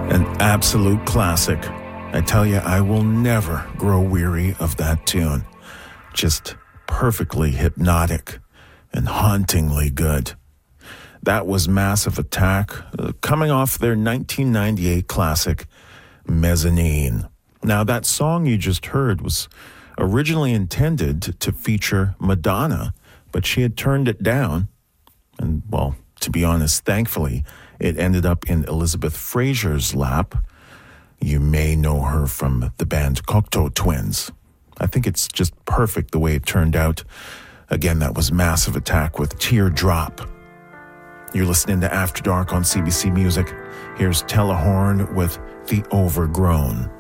An absolute classic. I tell you, I will never grow weary of that tune. Just perfectly hypnotic and hauntingly good. That was Massive Attack, coming off their 1998 classic, Mezzanine. Now, that song you just heard was originally intended to feature Madonna, but she had turned it down. And, well, to be honest, thankfully, it ended up in Elizabeth Fraser's lap. You may know her from the band Cocteau Twins. I think it's just perfect the way it turned out. Again, that was Massive Attack with Teardrop. You're listening to After Dark on CBC Music. Here's Telehorn with The Overgrown.